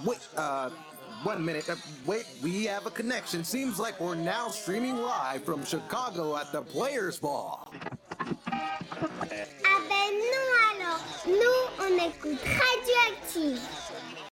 Wait, 1 minute. Wait, we have a connection. Seems like we're now streaming live from Chicago at the Players Ball. Ah ben non alors, nous on écoute Radioactive.